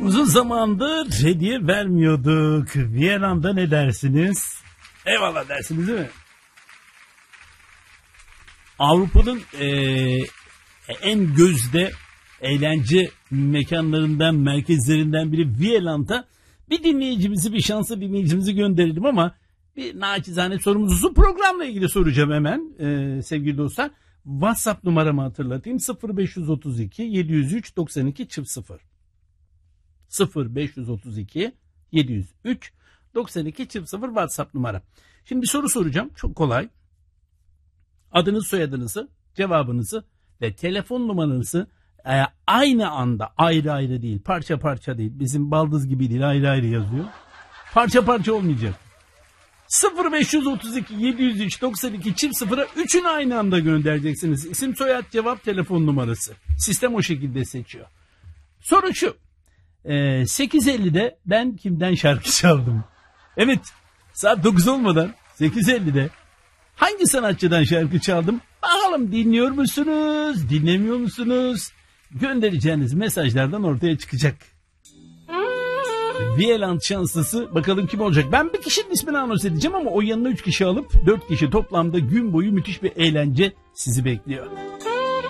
Uzun zamandır hediye vermiyorduk. Vietnam'da ne dersiniz? Eyvallah dersiniz değil mi? Avrupa'nın en gözde eğlence mekanlarından, merkezlerinden biri Vietnam'da bir dinleyicimizi, bir şanslı dinleyicimizi gönderelim ama bir naçizane sorumuzu programla ilgili soracağım hemen sevgili dostlar. WhatsApp numaramı hatırlatayım. 0532 703 92 00 0532 703 92 00 WhatsApp numara. Şimdi bir soru soracağım. Çok kolay. Adınız, soyadınızı, cevabınızı ve telefon numaranızı aynı anda, ayrı ayrı değil, parça parça değil. Bizim baldız gibi değil, ayrı ayrı yazıyor. Parça parça olmayacak. 0532 703 92 00'a üçünü aynı anda göndereceksiniz. İsim, soyad, cevap, telefon numarası. Sistem o şekilde seçiyor. Soru şu. 8.50'de ben kimden şarkı çaldım? Evet, saat 9 olmadan 8.50'de hangi sanatçıdan şarkı çaldım? Bakalım dinliyor musunuz? Dinlemiyor musunuz? Göndereceğiniz mesajlardan ortaya çıkacak. Viyeland şanslısı bakalım kim olacak? Ben bir kişinin ismini anons edeceğim ama o yanına 3 kişi alıp 4 kişi toplamda gün boyu müthiş bir eğlence sizi bekliyor.